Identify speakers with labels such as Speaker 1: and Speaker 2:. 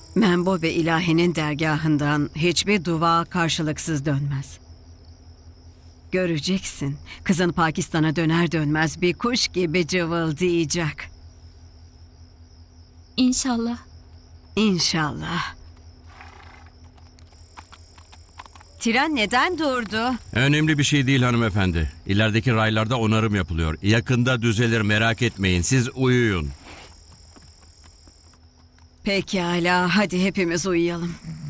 Speaker 1: Menbo ve ilahinin dergahından hiçbir dua karşılıksız dönmez. Göreceksin, kızın Pakistan'a döner dönmez bir kuş gibi cıvıldayacak.
Speaker 2: İnşallah.
Speaker 1: İnşallah. Tren neden durdu?
Speaker 3: Önemli bir şey değil hanımefendi. İlerideki raylarda onarım yapılıyor. Yakında düzelir, merak etmeyin. Siz uyuyun.
Speaker 1: Pekala, hadi hepimiz uyuyalım.